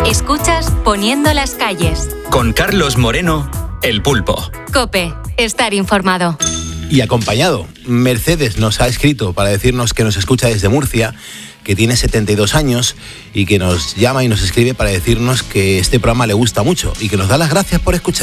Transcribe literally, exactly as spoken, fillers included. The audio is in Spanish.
Escuchas Poniendo las calles. Con Carlos Moreno, El Pulpo. COPE, estar informado. Y acompañado, Mercedes nos ha escrito para decirnos que nos escucha desde Murcia, que tiene setenta y dos años y que nos llama y nos escribe para decirnos que este programa le gusta mucho y que nos da las gracias por escuchar.